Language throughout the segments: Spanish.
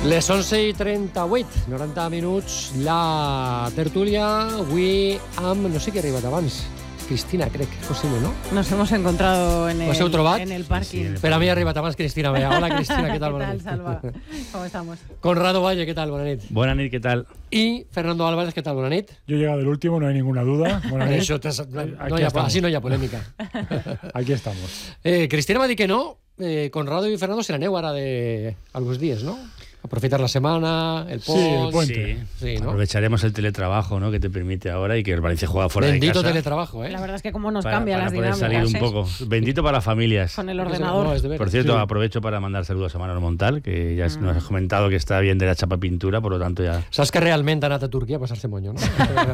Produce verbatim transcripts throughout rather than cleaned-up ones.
Les onze i trenta-vuit, noranta minuts, la tertúlia, avui amb, no sé qui ha arribat abans, Cristina, crec que és possible, ¿no? Nos hemos encontrado en el, trobat? en el parking. Sí, pero a mí ha arribat abans Cristina. Hola, Cristina, ¿qué tal? ¿Qué tal, Salva? ¿Cómo estamos? Conrado Valle, ¿qué tal? Buenas nit. Buenas nit, ¿qué tal? Y Fernando Álvarez, ¿qué tal? Buenas nit. Yo he llegado del último, no hay ninguna duda. Buenas nit. Això t'has- no, no hi ha, así no hi ha polèmica. Aquí estamos. Eh, Cristina va dir que no. Eh, Conrado y Fernando se l'aneu ara de alguns dies, ¿no? Aprovechar la semana, el pont... Sí, el puente. Sí, Sí, ¿no? aprovecharemos el teletrabajo, ¿no?, que te permite ahora y que el Valencia juega fuera Bendito de casa. teletrabajo, ¿eh? La verdad es que cómo nos para, cambia para las poder dinámicas. salir un ¿eh? poco. Bendito para las familias. Con el No, ordenador. es de ver. Por cierto, Sí. aprovecho para mandar saludos a Manolo Montal, que ya nos has comentado que está bien de la chapa pintura, por lo tanto ya... Saps que realment ha anat a Turquia a passar-se moño, no?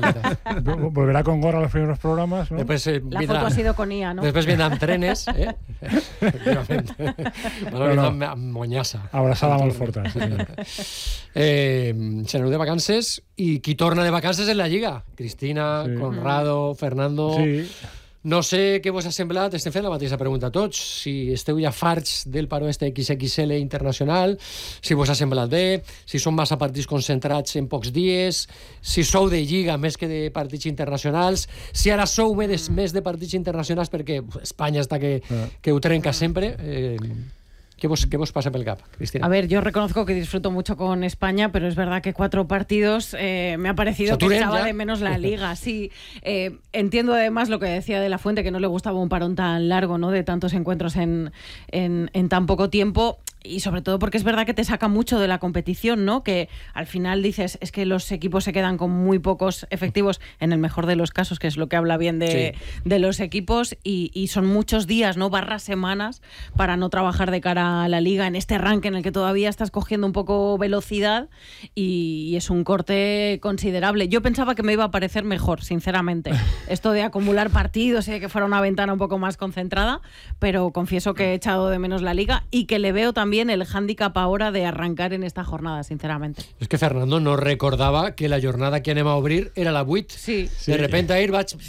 Vol- Volverá con gorra a los primeros programas, ¿no? Después eh, La vindrà- foto ha sido con I A, ¿no? Després vindran trenes, eh? Efectivament. Bueno, No, no. amb, amb monyassa. Abrazada molt forta. Sí, señor. Eh, se n'aneu de vacances i qui torna de vacances és la Lliga. Cristina, Sí. Conrado, Fernando... Sí. No sé què vos ha semblat, estem fent la mateixa pregunta a tots, si esteu ja farts del paró este equis equis ele internacional, si vos ha semblat bé, si són massa partits concentrats en pocs dies, si sou de Lliga més que de partits internacionals, si ara sou més, més de partits internacionals perquè Espanya està que, que ho trenca sempre. Eh, què, vos, què vos passa pel cap, Cristina? A ver, yo reconozco que disfruto mucho con España, pero es verdad que cuatro partidos eh, me ha parecido que ¿Saturen echaba ya? de menos la Liga. Sí, eh, entiendo además lo que decía de la Fuente, que no le gustaba un parón tan largo, ¿no? De tantos encuentros en, en, en tan poco tiempo. Y sobre todo porque es verdad que te saca mucho de la competición, ¿no? Que al final dices, es que los equipos se quedan con muy pocos efectivos, en el mejor de los casos, que es lo que habla bien de, Sí. de los equipos, y, y son muchos días, ¿no? Barras semanas para no trabajar de cara a la Liga en este arranque en el que todavía estás cogiendo un poco velocidad y, y es un corte considerable. Yo pensaba que me iba a parecer mejor, sinceramente, esto de acumular partidos y de que fuera una ventana un poco más concentrada, pero confieso que he echado de menos la Liga y que le veo también el hándicap ahora de arrancar en esta jornada, sinceramente. És que Fernando no recordava que la jornada que anem a obrir era la vuit. Sí. De repente ahir vaig